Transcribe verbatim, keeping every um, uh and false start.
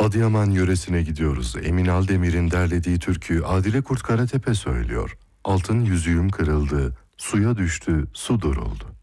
Adıyaman yöresine gidiyoruz. Emin Aldemir'in derlediği türküyü Adile Kurt Karatepe söylüyor. Altın yüzüğüm kırıldı, suya düştü, su duruldu.